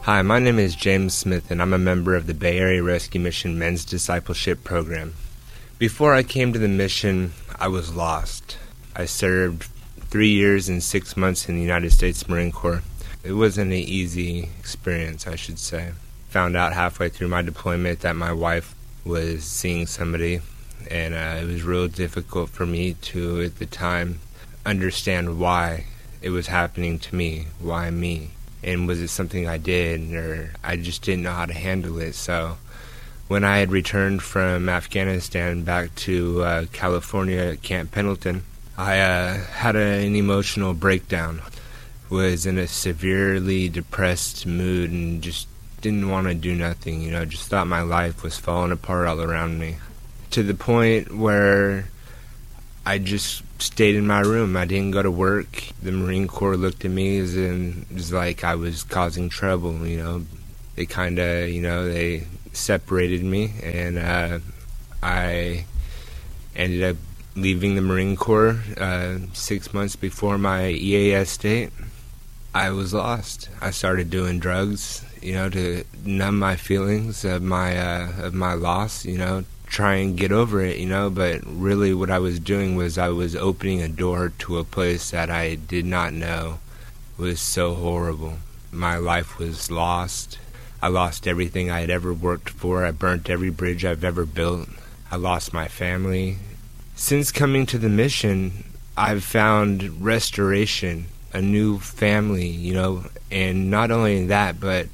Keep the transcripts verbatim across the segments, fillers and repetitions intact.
Hi, my name is James Smith, and I'm a member of the Bay Area Rescue Mission Men's Discipleship Program. Before I came to the mission, I was lost. I served three years and six months in the United States Marine Corps. It wasn't an easy experience, I should say. Found out halfway through my deployment that my wife was seeing somebody, and uh, it was real difficult for me to, at the time, understand why it was happening to me, why me. And was it something I did, or I just didn't know how to handle it. So when I had returned from Afghanistan back to uh, California at Camp Pendleton, I uh, had a, an emotional breakdown, was in a severely depressed mood and just didn't want to do nothing, you know, just thought my life was falling apart all around me. To the point where I just stayed in my room. I didn't go to work. The Marine Corps looked at me as in, as like I was causing trouble, you know. They kind of, you know, they separated me, and uh, I ended up leaving the Marine Corps uh, six months before my E A S date. I was lost. I started doing drugs, you know, to numb my feelings of my uh, of my loss, you know, try and get over it, you know, but really what I was doing was I was opening a door to a place that I did not know was so horrible. My life was lost. I lost everything I had ever worked for. I burnt every bridge I've ever built. I lost my family. Since coming to the mission, I've found restoration, a new family, you know, and not only that, but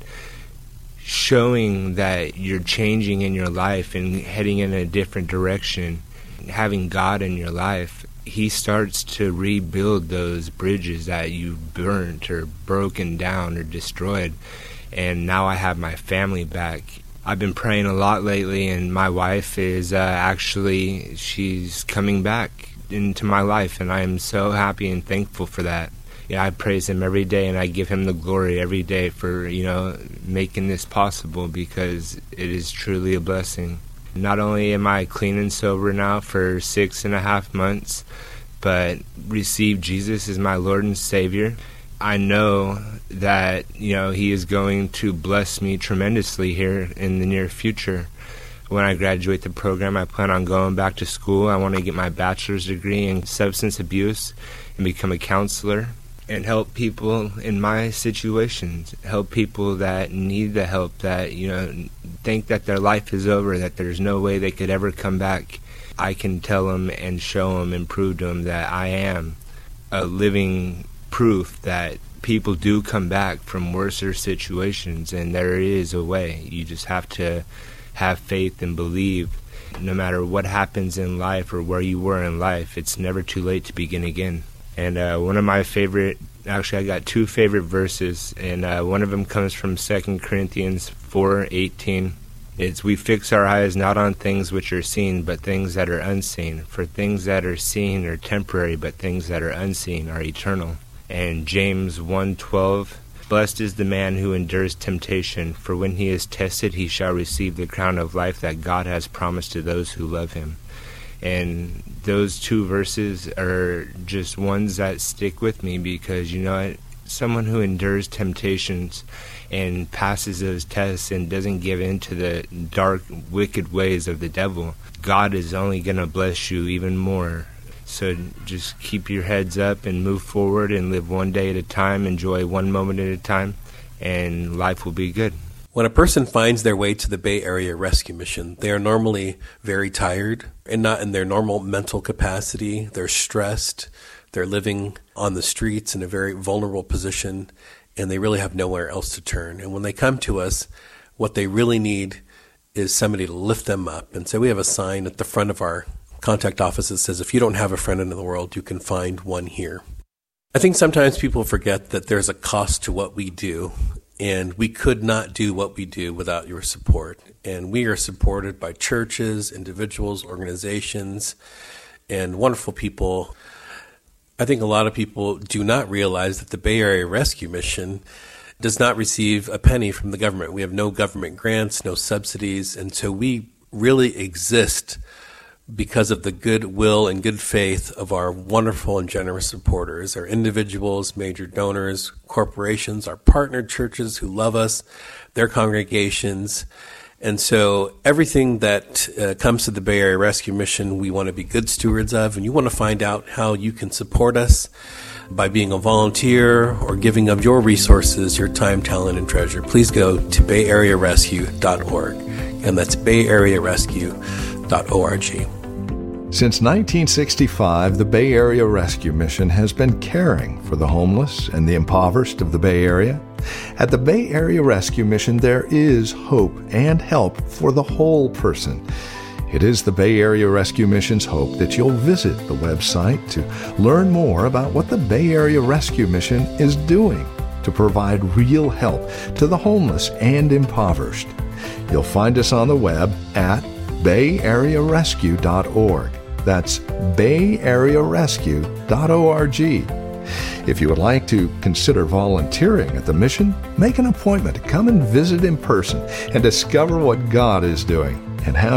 showing that you're changing in your life and heading in a different direction, having God in your life, He starts to rebuild those bridges that you burnt or broken down or destroyed. And now I have my family back. I've been praying a lot lately, and my wife is uh, actually, she's coming back into my life, and I am so happy and thankful for that. Yeah, I praise Him every day, and I give Him the glory every day for, you know, making this possible, because it is truly a blessing. Not only am I clean and sober now for six and a half months, but received Jesus as my Lord and Savior. I know that, you know, He is going to bless me tremendously here in the near future. When I graduate the program, I plan on going back to school. I want to get my bachelor's degree in substance abuse and become a counselor and help people in my situations, help people that need the help, that, you know, think that their life is over, that there's no way they could ever come back. I can tell them and show them and prove to them that I am a living proof that people do come back from worser situations, and there is a way. You just have to have faith and believe. No matter what happens in life or where you were in life, it's never too late to begin again. And uh, one of my favorite, actually I got two favorite verses, and uh, one of them comes from Second Corinthians four eighteen. It's, we fix our eyes not on things which are seen, but things that are unseen. For things that are seen are temporary, but things that are unseen are eternal. And James one twelve, blessed is the man who endures temptation, for when he is tested he shall receive the crown of life that God has promised to those who love Him. And those two verses are just ones that stick with me, because, you know, someone who endures temptations and passes those tests and doesn't give in to the dark, wicked ways of the devil, God is only going to bless you even more. So just keep your heads up and move forward and live one day at a time, enjoy one moment at a time, and life will be good. When a person finds their way to the Bay Area Rescue Mission, they are normally very tired and not in their normal mental capacity. They're stressed. They're living on the streets in a very vulnerable position, and they really have nowhere else to turn. And when they come to us, what they really need is somebody to lift them up. And so we have a sign at the front of our contact office that says, if you don't have a friend in the world, you can find one here. I think sometimes people forget that there's a cost to what we do. And we could not do what we do without your support. And we are supported by churches, individuals, organizations, and wonderful people. I think a lot of people do not realize that the Bay Area Rescue Mission does not receive a penny from the government. We have no government grants, no subsidies, and so we really exist because of the goodwill and good faith of our wonderful and generous supporters, our individuals, major donors, corporations, our partner churches who love us, their congregations. And so everything that uh, comes to the Bay Area Rescue Mission, we want to be good stewards of. And you want to find out how you can support us by being a volunteer or giving of your resources, your time, talent, and treasure. Please go to bay area rescue dot org. And that's bay area rescue dot org. Since nineteen sixty-five, the Bay Area Rescue Mission has been caring for the homeless and the impoverished of the Bay Area. At the Bay Area Rescue Mission, there is hope and help for the whole person. It is the Bay Area Rescue Mission's hope that you'll visit the website to learn more about what the Bay Area Rescue Mission is doing to provide real help to the homeless and impoverished. You'll find us on the web at bay area rescue dot org. That's bay area rescue dot org. If you would like to consider volunteering at the mission, make an appointment to come and visit in person and discover what God is doing and how